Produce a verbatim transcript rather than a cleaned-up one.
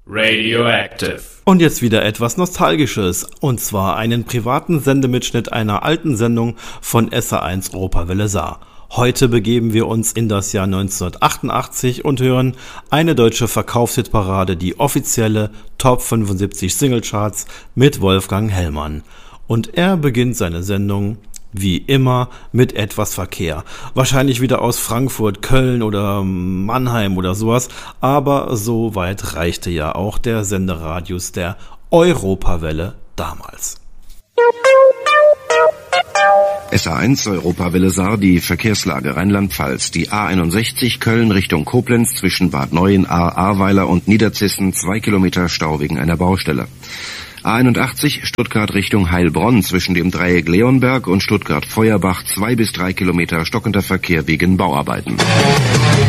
Radioactive. Und jetzt wieder etwas Nostalgisches, und zwar einen privaten Sendemitschnitt einer alten Sendung von S R eins Europawelle Saar. Heute begeben wir uns in das Jahr neunzehnhundertachtundachtzig und hören eine deutsche Verkaufshitparade, die offizielle Top fünfundsiebzig Singlecharts mit Wolfgang Hellmann. Und er beginnt seine Sendung wie immer mit etwas Verkehr. Wahrscheinlich wieder aus Frankfurt, Köln oder Mannheim oder sowas. Aber so weit reichte ja auch der Senderadius der Europawelle damals. S R eins Europawelle Saar, die Verkehrslage Rheinland-Pfalz. Die A einundsechzig Köln Richtung Koblenz zwischen Bad Neuenahr, Ahrweiler und Niederzissen. Zwei Kilometer Stau wegen einer Baustelle. A einundachtzig Stuttgart Richtung Heilbronn zwischen dem Dreieck Leonberg und Stuttgart-Feuerbach. Zwei bis drei Kilometer stockender Verkehr wegen Bauarbeiten.